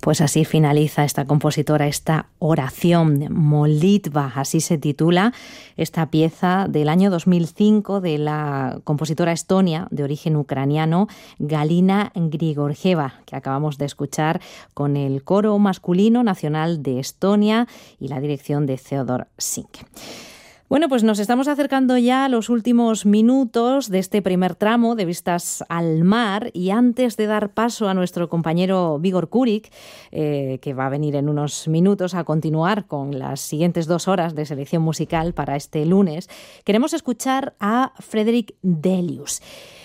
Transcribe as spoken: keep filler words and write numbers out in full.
Pues así finaliza esta compositora, esta oración, Molitva, así se titula esta pieza del año dos mil cinco de la compositora estonia de origen ucraniano, Galina Grigorjeva, que acabamos de escuchar con el coro masculino nacional de Estonia y la dirección de Theodor Sink. Bueno, pues nos estamos acercando ya a los últimos minutos de este primer tramo de Vistas al Mar, y antes de dar paso a nuestro compañero Vígor Kurik, eh, que va a venir en unos minutos a continuar con las siguientes dos horas de selección musical para este lunes, queremos escuchar a Frederick Delius.